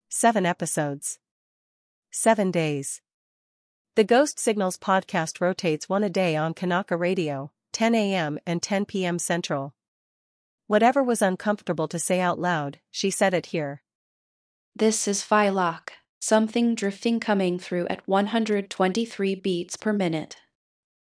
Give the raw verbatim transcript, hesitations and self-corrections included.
Seven episodes. Seven days. The Ghost Signals podcast rotates one a day on Kanaka Radio, ten a m and ten p m Central. Whatever was uncomfortable to say out loud, she said it here. This is Phylock, something drifting coming through at one hundred twenty-three beats per minute.